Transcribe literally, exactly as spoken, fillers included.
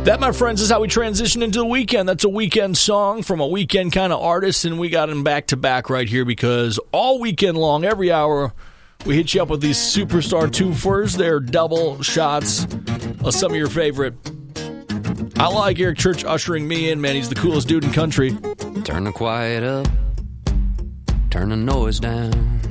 That, my friends, is how we transition into the weekend. That's a weekend song from a weekend kind of artist, and we got them back to back right here because all weekend long, every hour, we hit you up with these superstar twofers. They're double shots of some of your favorite. I like Eric Church ushering me in, man. He's the coolest dude in country. Turn the quiet up, turn the noise down.